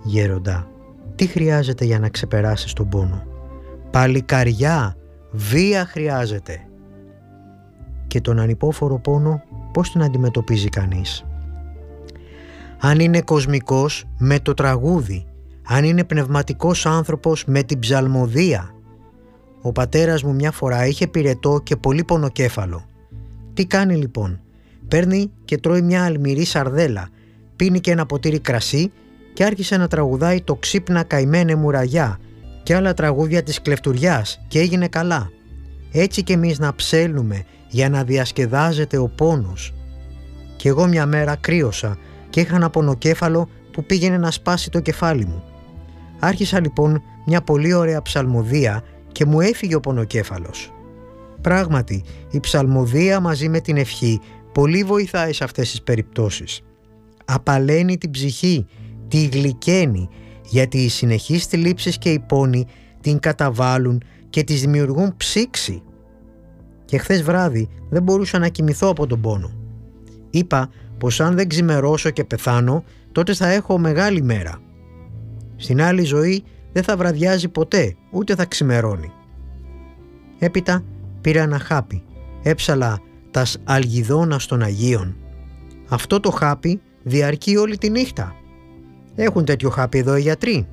Γέροντα, τι χρειάζεται για να ξεπεράσεις τον πόνο? Παλικαριά, βία χρειάζεται. Και τον ανυπόφορο πόνο πώς τον αντιμετωπίζει κανείς? Αν είναι κοσμικός, με το τραγούδι. Αν είναι πνευματικός άνθρωπος, με την ψαλμοδία. Ο πατέρας μου μια φορά είχε πυρετό και πολύ πονοκέφαλο. Τι κάνει λοιπόν? Παίρνει και τρώει μια αλμυρή σαρδέλα, πίνει και ένα ποτήρι κρασί και άρχισε να τραγουδάει το «Ξύπνα καημένε μουραγιά» και άλλα τραγούδια της κλεφτουριάς και έγινε καλά. Έτσι και εμείς να ψέλνουμε για να διασκεδάζεται ο πόνος. Κι εγώ μια μέρα κρύωσα και είχα ένα πονοκέφαλο που πήγαινε να σπάσει το κεφάλι μου. Άρχισα λοιπόν μια πολύ ωραία ψαλμοδία και μου έφυγε ο πονοκέφαλος. Πράγματι, η ψαλμοδία μαζί με την ευχή πολύ βοηθάει σε αυτές τις περιπτώσεις. Απαλαίνει την ψυχή, τη γλυκαίνει, γιατί οι συνεχείς θλίψεις και οι πόνοι την καταβάλουν και της δημιουργούν ψήξη. Και χθες βράδυ δεν μπορούσα να κοιμηθώ από τον πόνο. Είπα πως αν δεν ξημερώσω και πεθάνω, τότε θα έχω μεγάλη μέρα. Στην άλλη ζωή δεν θα βραδιάζει ποτέ, ούτε θα ξημερώνει. Έπειτα πήρα ένα χάπι, έψαλα τας αλγιδόνας των Αγίων. Αυτό το χάπι διαρκεί όλη τη νύχτα. Έχουν τέτοιο χάπι εδώ οι γιατροί?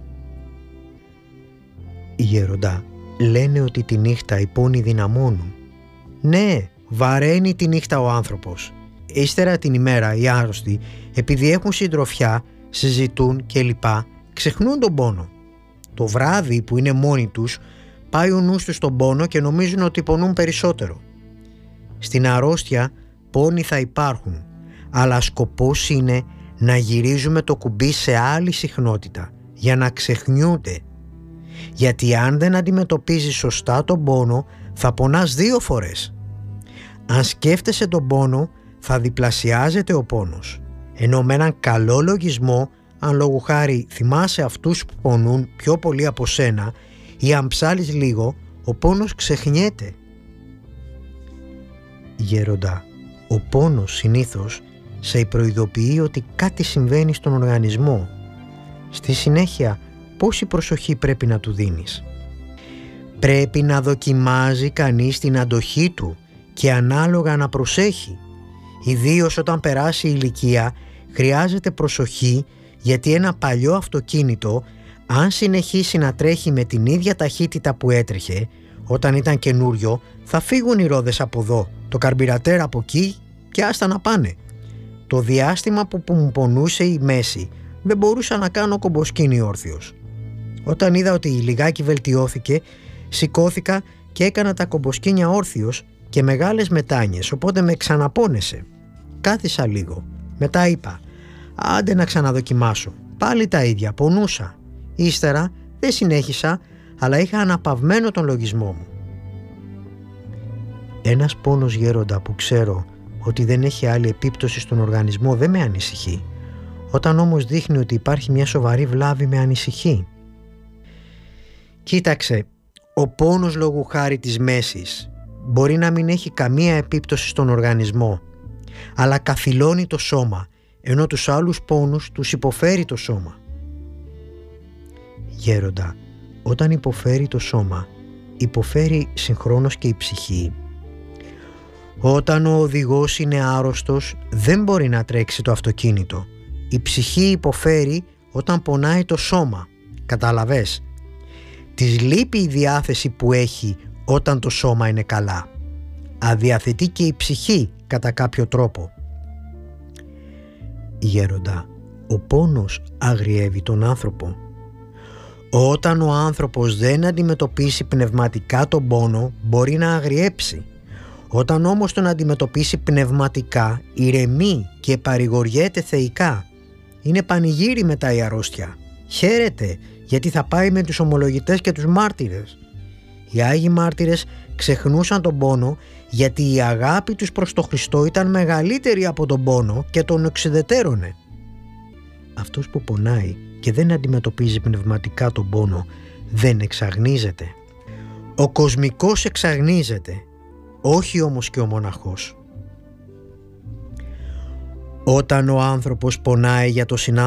Γέροντα, λένε ότι τη νύχτα οι πόνοι δυναμώνουν. Ναι, βαραίνει τη νύχτα ο άνθρωπος. Ύστερα την ημέρα οι άρρωστοι, επειδή έχουν συντροφιά, συζητούν κλπ, ξεχνούν τον πόνο. Το βράδυ που είναι μόνοι τους, πάει ο νους τους στον πόνο και νομίζουν ότι πονούν περισσότερο. Στην αρρώστια πόνοι θα υπάρχουν, αλλά σκοπός είναι να γυρίζουμε το κουμπί σε άλλη συχνότητα για να ξεχνιούνται. Γιατί αν δεν αντιμετωπίζεις σωστά τον πόνο, θα πονάς 2 φορές. Αν σκέφτεσαι τον πόνο, θα διπλασιάζεται ο πόνος. Ενώ με έναν καλό λογισμό, αν λόγου χάρη θυμάσαι αυτούς που πονούν πιο πολύ από σένα ή αν ψάλεις λίγο, ο πόνος ξεχνιέται. Γέροντα, ο πόνος συνήθως σε προειδοποιεί ότι κάτι συμβαίνει στον οργανισμό. Στη συνέχεια, πόση προσοχή πρέπει να του δίνεις? Πρέπει να δοκιμάζει κανείς την αντοχή του και ανάλογα να προσέχει. Ιδίως όταν περάσει η ηλικία, χρειάζεται προσοχή, γιατί ένα παλιό αυτοκίνητο, αν συνεχίσει να τρέχει με την ίδια ταχύτητα που έτρεχε όταν ήταν καινούριο, θα φύγουν οι ρόδες από εδώ, το καρμπυρατέρ από εκεί και άστα να πάνε. Το διάστημα που μου πονούσε η μέση, δεν μπορούσα να κάνω κομποσκίνη όρθιος. Όταν είδα ότι λιγάκι βελτιώθηκε, σηκώθηκα και έκανα τα κομποσκίνια όρθιος και μεγάλες μετάνιες, οπότε με ξαναπώνεσε. Κάθισα λίγο, μετά είπα άντε να ξαναδοκιμάσω. Πάλι τα ίδια, πονούσα. Ύστερα δεν συνέχισα, αλλά είχα αναπαυμένο τον λογισμό μου. Ένας πόνος, γέροντα, που ξέρω ότι δεν έχει άλλη επίπτωση στον οργανισμό, δεν με ανησυχεί. Όταν όμως δείχνει ότι υπάρχει μια σοβαρή βλάβη, με ανησυχεί. Κοίταξε, ο πόνος λόγου χάρη της μέσης μπορεί να μην έχει καμία επίπτωση στον οργανισμό, αλλά καθυλώνει το σώμα, ενώ τους άλλους πόνους τους υποφέρει το σώμα. Γέροντα, όταν υποφέρει το σώμα, υποφέρει συγχρόνως και η ψυχή. Όταν ο οδηγός είναι άρρωστος, δεν μπορεί να τρέξει το αυτοκίνητο. Η ψυχή υποφέρει όταν πονάει το σώμα. Κατάλαβες? Της λείπει η διάθεση που έχει όταν το σώμα είναι καλά. Αδιαθετεί και η ψυχή κατά κάποιο τρόπο. Γέροντα, ο πόνος αγριεύει τον άνθρωπο. Όταν ο άνθρωπος δεν αντιμετωπίσει πνευματικά τον πόνο, μπορεί να αγριέψει. Όταν όμως τον αντιμετωπίσει πνευματικά, ηρεμεί και παρηγοριέται θεϊκά. Είναι πανηγύρι μετά η αρρώστια. Χαίρεται, γιατί θα πάει με τους ομολογητές και τους μάρτυρες. Οι Άγιοι Μάρτυρες ξεχνούσαν τον πόνο, γιατί η αγάπη τους προς τον Χριστό ήταν μεγαλύτερη από τον πόνο και τον εξουδετέρωνε. Αυτός που πονάει και δεν αντιμετωπίζει πνευματικά τον πόνο, δεν εξαγνίζεται. Ο κοσμικός εξαγνίζεται, όχι όμως και ο μοναχός. Όταν ο άνθρωπος πονάει για το συνάνθρωπο,